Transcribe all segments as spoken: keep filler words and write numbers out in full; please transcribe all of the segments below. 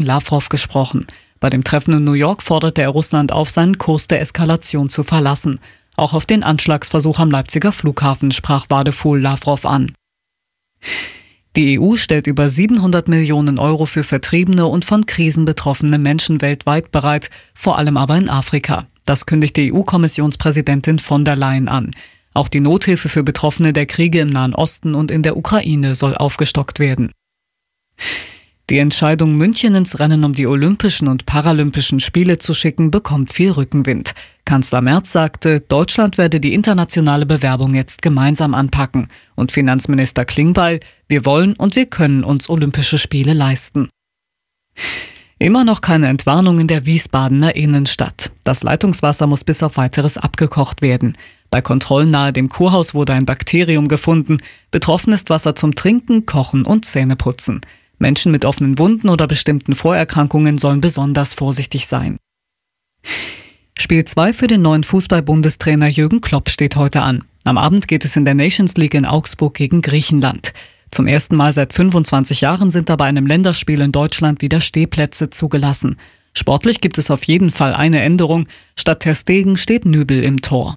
Lavrov gesprochen. Bei dem Treffen in New York forderte er Russland auf, seinen Kurs der Eskalation zu verlassen. Auch auf den Anschlagsversuch am Leipziger Flughafen sprach Wadefuhl Lavrov an. Die E U stellt über siebenhundert Millionen Euro für vertriebene und von Krisen betroffene Menschen weltweit bereit, vor allem aber in Afrika. Das kündigt die E U-Kommissionspräsidentin von der Leyen an. Auch die Nothilfe für Betroffene der Kriege im Nahen Osten und in der Ukraine soll aufgestockt werden. Die Entscheidung, München ins Rennen um die Olympischen und Paralympischen Spiele zu schicken, bekommt viel Rückenwind. Kanzler Merz sagte, Deutschland werde die internationale Bewerbung jetzt gemeinsam anpacken. Und Finanzminister Klingbeil, wir wollen und wir können uns Olympische Spiele leisten. Immer noch keine Entwarnung in der Wiesbadener Innenstadt. Das Leitungswasser muss bis auf Weiteres abgekocht werden. Bei Kontrollen nahe dem Kurhaus wurde ein Bakterium gefunden. Betroffen ist Wasser zum Trinken, Kochen und Zähneputzen. Menschen mit offenen Wunden oder bestimmten Vorerkrankungen sollen besonders vorsichtig sein. Spiel zwei für den neuen Fußball-Bundestrainer Jürgen Klopp steht heute an. Am Abend geht es in der Nations League in Augsburg gegen Griechenland. Zum ersten Mal seit fünfundzwanzig Jahren sind bei einem Länderspiel in Deutschland wieder Stehplätze zugelassen. Sportlich gibt es auf jeden Fall eine Änderung. Statt Ter Stegen steht Nübel im Tor.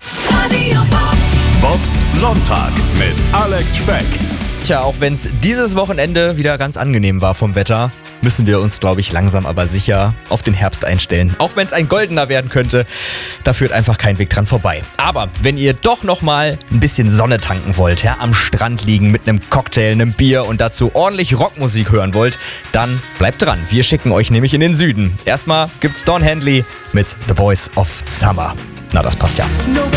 Bobs Sonntag mit Alex Speck. Tja, auch wenn es dieses Wochenende wieder ganz angenehm war vom Wetter, müssen wir uns, glaube ich, langsam aber sicher auf den Herbst einstellen. Auch wenn es ein goldener werden könnte, da führt einfach kein Weg dran vorbei. Aber wenn ihr doch noch mal ein bisschen Sonne tanken wollt, ja, am Strand liegen mit einem Cocktail, einem Bier und dazu ordentlich Rockmusik hören wollt, dann bleibt dran. Wir schicken euch nämlich in den Süden. Erstmal gibt's Don Henley mit The Boys of Summer. Na, das passt ja.